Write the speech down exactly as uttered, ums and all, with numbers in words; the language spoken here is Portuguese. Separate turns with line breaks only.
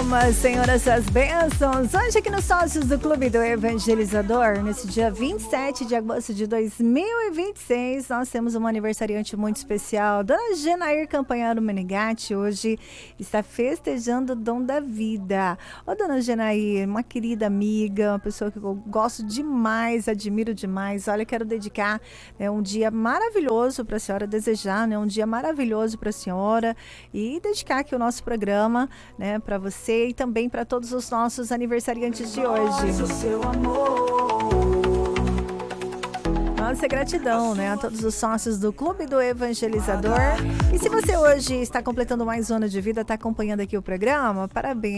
Derrama, Senhor, essas bênçãos. Hoje aqui nos Sócios do Clube do Evangelizador, nesse dia vinte e sete de agosto de dois mil e vinte e seis, nós temos uma aniversariante muito especial. Dona Genair Campanharo Menegatti hoje está festejando o dom da vida. Ô, Dona Genair, uma querida amiga, uma pessoa que eu gosto demais, admiro demais. Olha, quero dedicar né, um dia maravilhoso para a senhora, desejar né, um dia maravilhoso para a senhora e dedicar aqui o nosso programa né, para você e também para todos os nossos aniversariantes de hoje. Nossa gratidão né, a todos os sócios do Clube do Evangelizador. E se você hoje está completando mais um ano de vida, está acompanhando aqui o programa, parabéns.